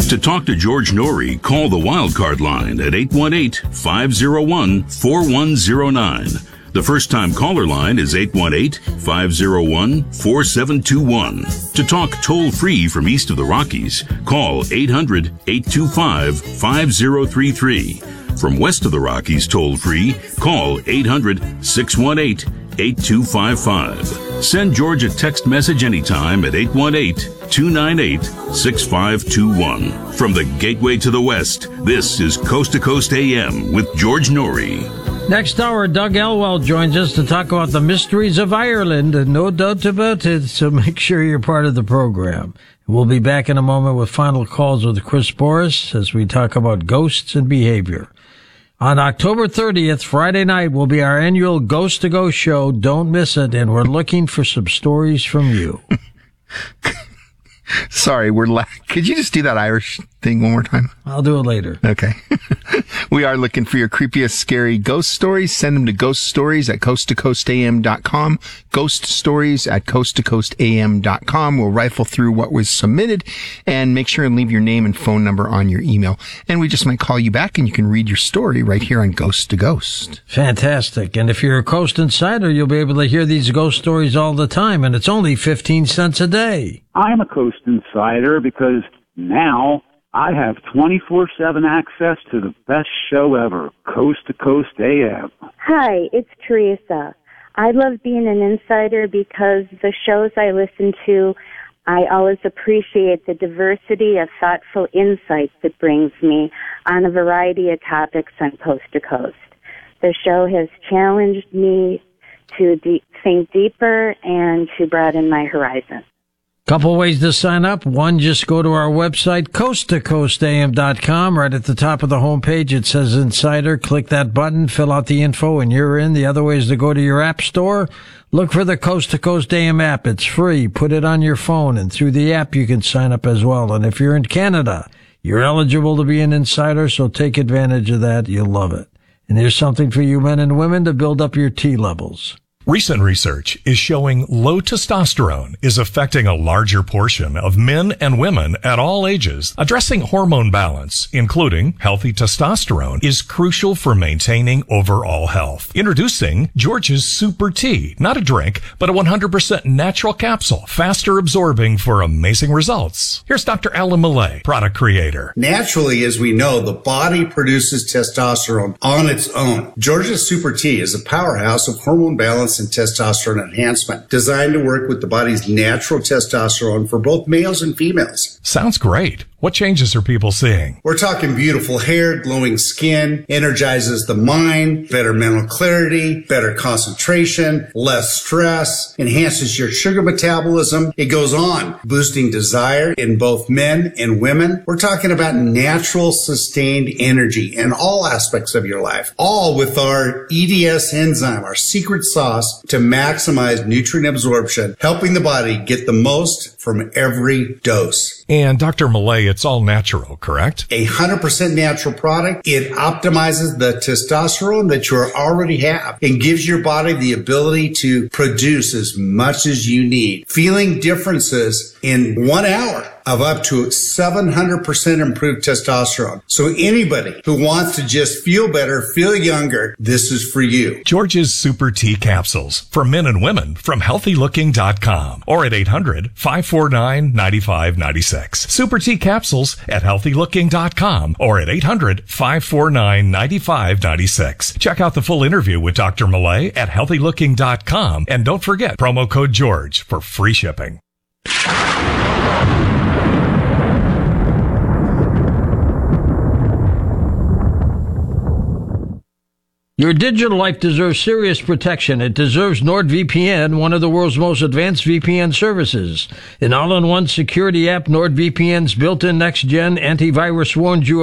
To talk to George Norrie, call the Wildcard line at 818-501-4109. The first-time caller line is 818-501-4721. To talk toll-free from east of the Rockies, call 800-825-5033. From west of the Rockies toll-free, call 800-618-8255. Send George a text message anytime at 818-298-6521. From the Gateway to the West, this is Coast to Coast AM with George Norrie. Next hour, Doug Elwell joins us to talk about the mysteries of Ireland, and no doubt about it, so make sure you're part of the program. We'll be back in a moment with final calls with Chris Boris as we talk about ghosts and behavior. On October 30th, Friday night, will be our annual Ghost to Ghost show. Don't miss it, and we're looking for some stories from you. Sorry, could you just do that Irish thing one more time? I'll do it later. Okay. We are looking for your creepiest, scary ghost stories. Send them to ghoststories@coasttocoastam.com. Ghost stories at coasttocoastam.com. We'll rifle through what was submitted and make sure and leave your name and phone number on your email. And we just might call you back and you can read your story right here on Ghost to Ghost. Fantastic. And if you're a Coast Insider, you'll be able to hear these ghost stories all the time, and it's only 15 cents a day. I'm a Coast Insider because now I have 24/7 access to the best show ever, Coast to Coast AM. Hi, it's Teresa. I love being an insider because the shows I listen to, I always appreciate the diversity of thoughtful insights it brings me on a variety of topics on Coast to Coast. The show has challenged me to think deeper and to broaden my horizon. Couple ways to sign up. One, just go to our website, coasttocoastam.com. Right at the top of the homepage, it says Insider. Click that button, fill out the info, and you're in. The other way is to go to your app store. Look for the Coast to Coast AM app. It's free. Put it on your phone, and through the app, you can sign up as well. And if you're in Canada, you're eligible to be an Insider, so take advantage of that. You'll love it. And here's something for you men and women to build up your T levels. Recent research is showing low testosterone is affecting a larger portion of men and women at all ages. Addressing hormone balance, including healthy testosterone, is crucial for maintaining overall health. Introducing George's Super Tea, not a drink, but a 100% natural capsule, faster absorbing for amazing results. Here's Dr. Alan Millay, product creator. Naturally, as we know, the body produces testosterone on its own. George's Super Tea is a powerhouse of hormone balance and testosterone enhancement, designed to work with the body's natural testosterone for both males and females. Sounds great. What changes are people seeing? We're talking beautiful hair, glowing skin, energizes the mind, better mental clarity, better concentration, less stress, enhances your sugar metabolism. It goes on, boosting desire in both men and women. We're talking about natural, sustained energy in all aspects of your life, all with our EDS enzyme, our secret sauce to maximize nutrient absorption, helping the body get the most from every dose. And Dr. Millay, it's all natural, correct? 100% natural product. It optimizes the testosterone that you already have and gives your body the ability to produce as much as you need. Feeling differences in 1 hour of up to 700% improved testosterone. So anybody who wants to just feel better, feel younger, this is for you. George's Super Tea capsules for men and women from healthylooking.com or at 800-549-9596. Super Tea capsules at healthylooking.com or at 800-549-9596. Check out the full interview with Dr. Millay at healthylooking.com and don't forget promo code George for free shipping. Your digital life deserves serious protection. It deserves NordVPN, one of the world's most advanced VPN services. An all-in-one security app, NordVPN's built-in next-gen antivirus warns you